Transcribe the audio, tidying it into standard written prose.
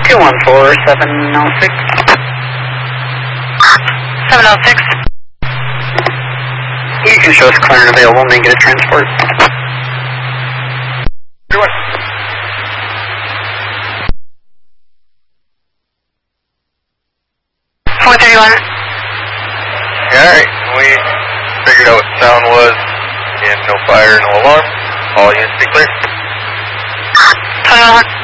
214-706. 706. You can show us clear and available, negative transport. 431. Alright, we figured out what the sound was, and no fire, no alarm. All units be clear. 21.